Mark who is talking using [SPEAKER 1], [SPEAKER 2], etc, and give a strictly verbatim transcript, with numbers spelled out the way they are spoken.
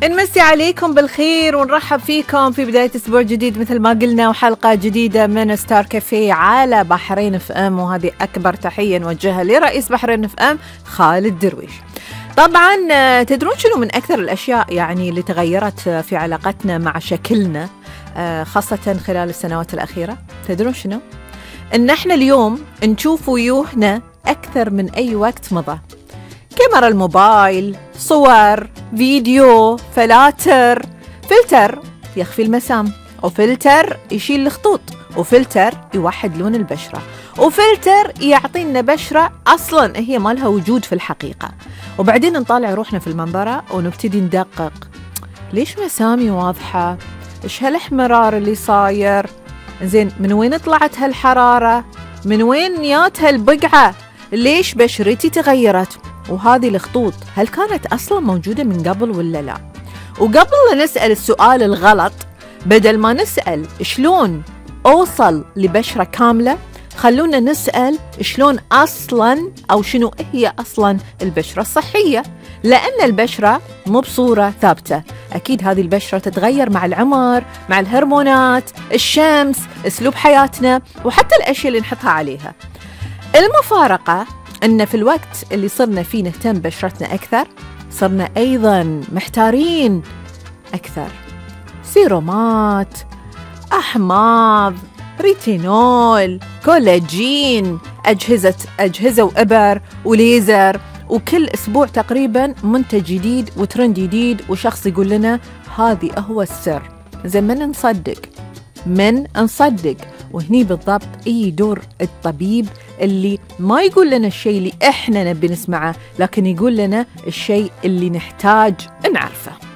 [SPEAKER 1] نمسي عليكم بالخير ونرحب فيكم في بداية أسبوع جديد مثل ما قلنا، وحلقة جديدة من ستار كافيه على بحرين اف ام، وهذه أكبر تحية نوجهها لرئيس بحرين اف ام خالد درويش. طبعا تدرون شنو من أكثر الأشياء يعني اللي تغيرت في علاقتنا مع شكلنا خاصة خلال السنوات الأخيرة؟ تدرون شنو؟ إن احنا اليوم نشوف وجوهنا أكثر من أي وقت مضى. كاميرا الموبايل، صور، فيديو، فلاتر، فلتر يخفي المسام، وفلتر يشيل الخطوط، وفلتر يوحد لون البشرة، وفلتر يعطينا بشرة أصلاً هي ما لها وجود في الحقيقة. وبعدين نطالع روحنا في المنظرة ونبتدي ندقق، ليش مسامي واضحة؟ إيش هالإحمرار اللي صاير؟ زين من وين طلعت هالحرارة؟ من وين نيات هالبقعة؟ ليش بشرتي تغيرت؟ وهذه الخطوط هل كانت أصلا موجودة من قبل ولا لا؟ وقبل لا نسأل السؤال الغلط، بدل ما نسأل شلون أوصل لبشرة كاملة، خلونا نسأل شلون أصلا أو شنو هي أصلا البشرة الصحية، لأن البشرة مو بصورة ثابتة. أكيد هذه البشرة تتغير مع العمر، مع الهرمونات، الشمس، أسلوب حياتنا، وحتى الأشياء اللي نحطها عليها. المفارقة أن في الوقت اللي صرنا فيه نهتم ببشرتنا أكثر، صرنا أيضاً محتارين أكثر. سيرومات، أحماض، ريتينول، كولاجين، أجهزة أجهزة وإبر وليزر، وكل أسبوع تقريباً منتج جديد وترند جديد، وشخص يقول لنا هذه هو السر. زي من نصدق من نصدق وهني بالضبط أي دور الطبيب اللي ما يقول لنا الشيء اللي إحنا نبي نسمعه، لكن يقول لنا الشيء اللي نحتاج نعرفه.